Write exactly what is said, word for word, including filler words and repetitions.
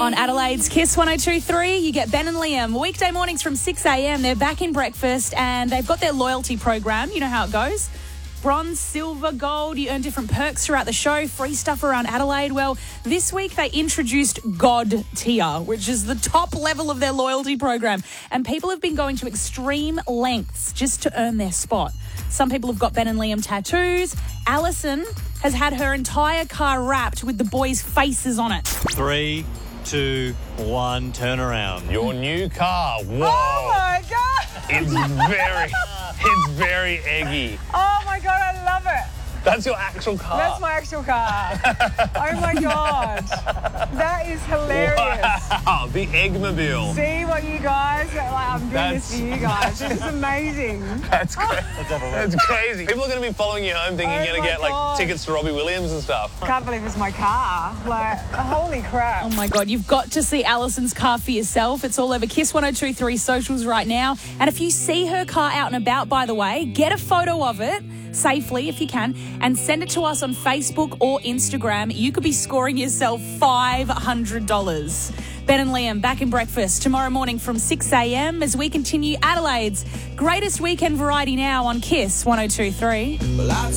On Adelaide's Kiss one oh two three, you get Ben and Liam. Weekday mornings from six a.m. They're back in breakfast and they've got their loyalty program. You know how it goes. Bronze, silver, gold. You earn different perks throughout the show. Free stuff around Adelaide. Well, this week they introduced God Tier, which is the top level of their loyalty program. And people have been going to extreme lengths just to earn their spot. Some people have got Ben and Liam tattoos. Alison has had her entire car wrapped with the boys' faces on it. Three, two, one, turn around. Your new car. Whoa. Oh my God! It's very, it's very eggy. Oh my God, I love it. That's your actual car. That's my actual car. Oh my God. That is hilarious. Wow, the Eggmobile. See what you guys, like, I'm doing That's- this for you guys. This is amazing. That's crazy. That's crazy. People are going to be following you home thinking Oh you're going to my get like God. tickets to Robbie Williams and stuff. Can't believe it's my car. Like, holy crap. Oh my God, you've got to see Alison's car for yourself. It's all over Kiss one oh two three socials right now. And if you see her car out and about, by the way, get a photo of it safely if you can and send it to us on Facebook or Instagram. You could be scoring yourself five hundred dollars. Ben and Liam back in breakfast tomorrow morning from six a.m. as we continue Adelaide's greatest weekend variety now on Kiss one oh two three.